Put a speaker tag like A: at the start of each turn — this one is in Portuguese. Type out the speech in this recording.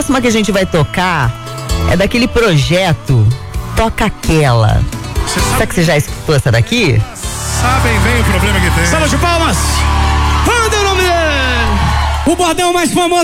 A: próxima que a gente vai tocar é daquele projeto Toca Aquela. Será que você já escutou essa daqui?
B: Sabem bem o problema que tem.
C: Salva de palmas! Fala o nome dele! O bordão mais famoso